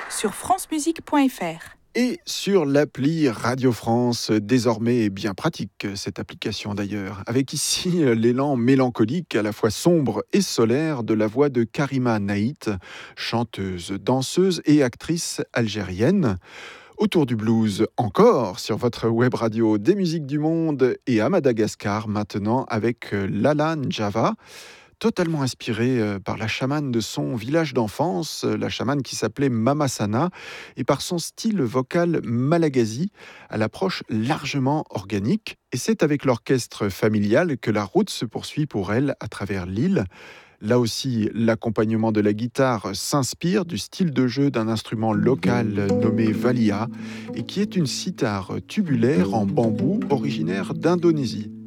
sur francemusique.fr. Et sur l'appli Radio France, désormais bien pratique, cette application d'ailleurs, avec ici l'élan mélancolique, à la fois sombre et solaire, de la voix de Karima Naït, chanteuse, danseuse et actrice algérienne. Autour du blues encore, sur votre web radio des musiques du monde, et à Madagascar maintenant avec Lala Njava, totalement inspirée par la chamane de son village d'enfance, la chamane qui s'appelait Mama Sana, et par son style vocal malagasy, à l'approche largement organique. Et c'est avec l'orchestre familial que la route se poursuit pour elle à travers l'île. Là aussi, l'accompagnement de la guitare s'inspire du style de jeu d'un instrument local nommé valia, et qui est une cithare tubulaire en bambou originaire d'Indonésie.